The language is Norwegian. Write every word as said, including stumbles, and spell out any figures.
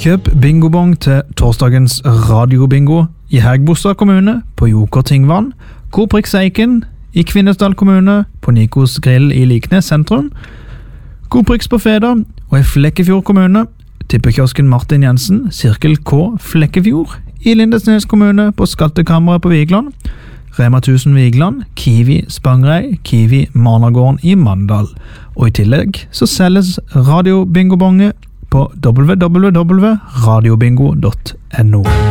Kjøp bingobong til torsdagens radiobingo i Hægebostad kommune på Joker Tingvann, Coop Rix Eiken i Kvinesdal kommune på Nikos Grill i Liknes sentrum, Coop Rix på Feda og i Flekkefjord kommune, tippekiosken Martin Jensen, Sirkel K Flekkefjord i Lindesnes kommune på Skattekammeret på Vigland, Rema tusen Vigland, Kiwi Spangrei, Kiwi Marnagården i Mandal. Og i tillegg så selges radiobingobonge på w w w punktum radiobingo punktum no.